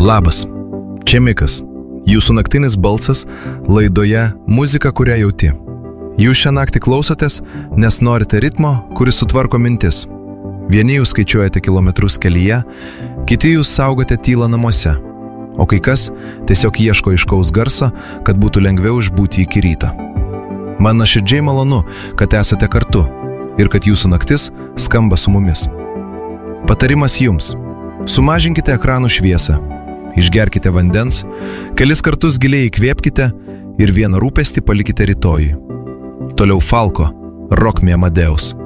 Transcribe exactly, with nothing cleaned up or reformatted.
Labas, čia Mikas, jūsų naktinis balsas laidoje Muzika, kurią jauti. Jūs šią naktį klausotės, nes norite ritmo, kuris sutvarko mintis. Vieni jūs skaičiuojate kilometrus kelyje, kiti jūs saugote tylą namuose, o kai kas tiesiog ieško aiškaus garso, kad būtų lengviau išbūti iki ryto. Man nuoširdžiai malonu, kad esate kartu ir kad jūsų naktis skamba su mumis. Patarimas jums. Sumažinkite ekranų šviesą, išgerkite vandens, kelis kartus giliai įkvėpkite ir vieną rūpestį palikite rytojui. Toliau Falko, Rock Me Amadeus.